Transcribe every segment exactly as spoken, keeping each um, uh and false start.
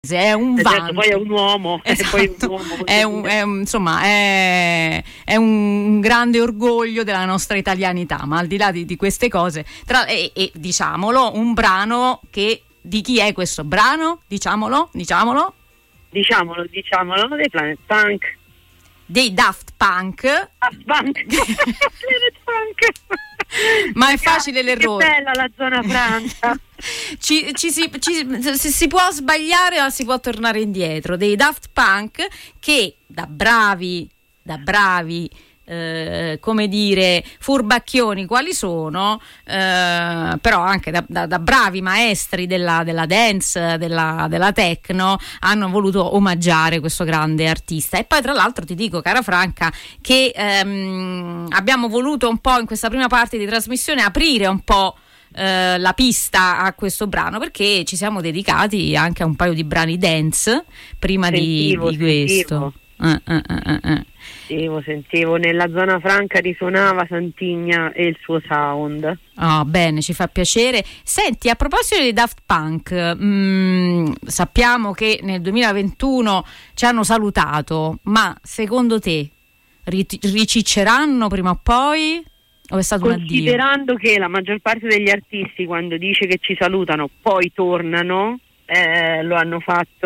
È un eh, vanto. certo, poi è un uomo, esatto. poi è un uomo è un, è un, insomma è, è un grande orgoglio della nostra italianità, ma al di là di, di queste cose tra, e, e diciamolo, un brano che di chi è questo brano? Diciamolo, diciamolo diciamolo, diciamolo dei Planet Punk. Dei Daft Punk. Daft Punk. Planet Punk. Ma è facile l'errore. Che bella la zona franca. ci, ci, si, ci si, si può sbagliare, ma si può tornare indietro. Dei Daft Punk che da bravi, da bravi eh, come dire, furbacchioni quali sono, eh, però anche da, da, da bravi maestri della, della dance, della, della techno, hanno voluto omaggiare questo grande artista. E poi tra l'altro ti dico, cara Franca, che ehm, abbiamo voluto un po' in questa prima parte di trasmissione aprire un po' eh, la pista a questo brano, perché ci siamo dedicati anche a un paio di brani dance prima sentivo, di, di questo. Sentivo. Uh, uh, uh, uh. Sentivo, sentivo, nella zona franca risuonava Santigna e il suo sound. Oh, bene, ci fa piacere. Senti, a proposito di Daft Punk, mh, sappiamo che nel duemilaventuno ci hanno salutato, ma secondo te rit- ricicceranno prima o poi? O è stato un addio? Considerando che la maggior parte degli artisti, quando dice che ci salutano, poi tornano. Eh, lo hanno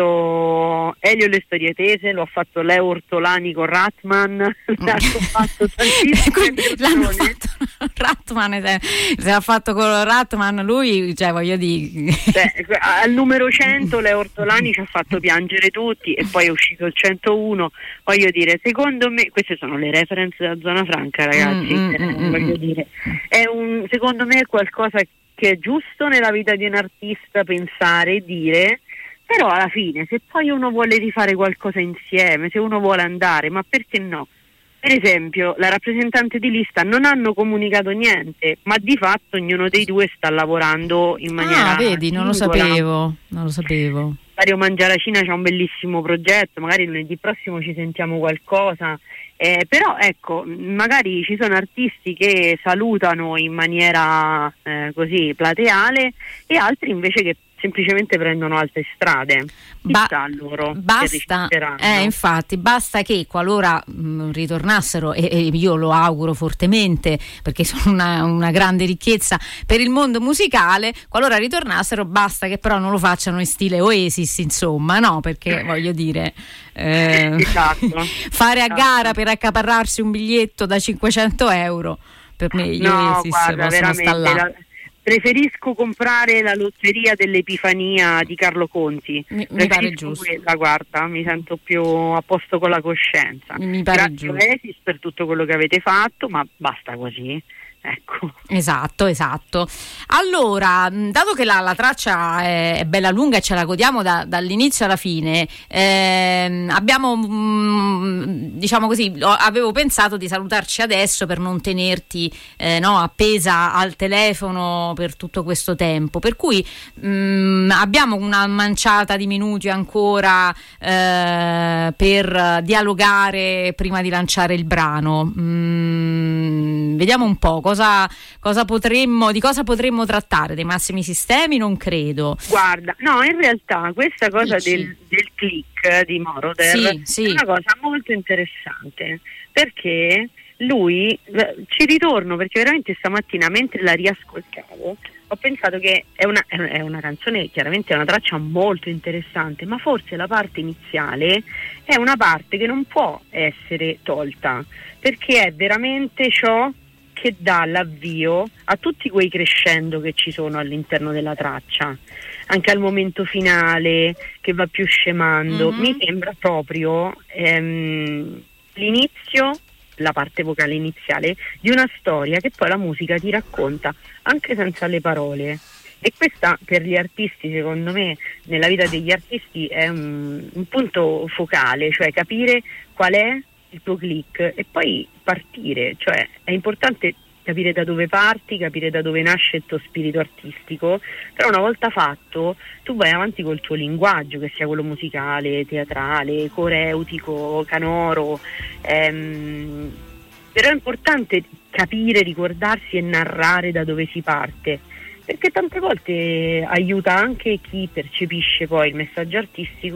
fatto Elio e le Storie Tese, lo ha fatto Leo Ortolani con Ratman, l'hanno fatto tantissime l'hanno fatto Ratman, se l'ha fatto con Ratman lui, cioè voglio dire, cioè, al numero cento Leo Ortolani ci ha fatto piangere tutti e poi è uscito il centouno. Voglio dire, secondo me queste sono le reference della zona franca, ragazzi. Mm, mm, eh, mm, voglio dire, è un, secondo me è qualcosa che è giusto nella vita di un artista pensare e dire, però alla fine se poi uno vuole rifare qualcosa insieme, se uno vuole andare, ma perché no? Per esempio la rappresentante di lista non hanno comunicato niente, ma di fatto ognuno dei due sta lavorando in maniera ah vedi, non lo singola. sapevo non lo sapevo Mario Mangiaracina c'ha un bellissimo progetto, magari lunedì prossimo ci sentiamo qualcosa. Eh, però ecco, magari ci sono artisti che salutano in maniera eh, così plateale e altri invece che semplicemente prendono altre strade. Ba- Chissà loro basta, eh, infatti basta che qualora mh, ritornassero, e, e io lo auguro fortemente perché sono una, una grande ricchezza per il mondo musicale, qualora ritornassero basta che però non lo facciano in stile Oasis, insomma, no, perché voglio dire eh, esatto. fare a gara per accaparrarsi un biglietto da cinquecento euro, per me gli no, Oasis guarda, possono stare là. La... Preferisco comprare la lotteria dell'Epifania di Carlo Conti. Mi, mi pare giusto. Quella, guarda, mi sento più a posto con la coscienza. Mi pare Grazie giusto. Oasis per tutto quello che avete fatto, ma basta così. Ecco. Esatto, esatto. Allora, dato che la, la traccia è, è bella lunga e ce la godiamo da, dall'inizio alla fine, ehm, abbiamo, mh, diciamo così, avevo pensato di salutarci adesso per non tenerti eh, no, appesa al telefono per tutto questo tempo, per cui mh, abbiamo una manciata di minuti ancora eh, per dialogare prima di lanciare il brano. Mh, vediamo un po' cosa Cosa, cosa potremmo, di cosa potremmo trattare? Dei massimi sistemi? Non credo. Guarda, no, in realtà questa cosa del, del click di Moroder sì, sì. è una cosa molto interessante, perché lui, ci ritorno perché veramente stamattina mentre la riascoltavo ho pensato che è una, è una canzone, chiaramente è una traccia molto interessante, ma forse la parte iniziale è una parte che non può essere tolta, perché è veramente ciò che dà l'avvio a tutti quei crescendo che ci sono all'interno della traccia, anche al momento finale che va più scemando. Mm-hmm. Mi sembra proprio ehm, l'inizio, la parte vocale iniziale di una storia che poi la musica ti racconta anche senza le parole. E questa per gli artisti, secondo me, nella vita degli artisti è un, un punto focale, cioè capire qual è il tuo click e poi partire. Cioè è importante capire da dove parti, capire da dove nasce il tuo spirito artistico, però una volta fatto tu vai avanti col tuo linguaggio, che sia quello musicale, teatrale, coreutico, canoro, ehm, però è importante capire, ricordarsi e narrare da dove si parte, perché tante volte aiuta anche chi percepisce poi il messaggio artistico